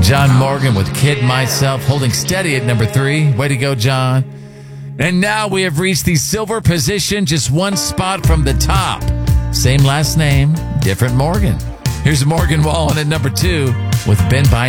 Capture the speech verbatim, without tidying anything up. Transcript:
John Morgan with Kid Myself holding steady at number three. Way to go, John. And now we have reached the silver position, just one spot from the top. Same last name, different Morgan. Here's Morgan Wallen at number two with Ben by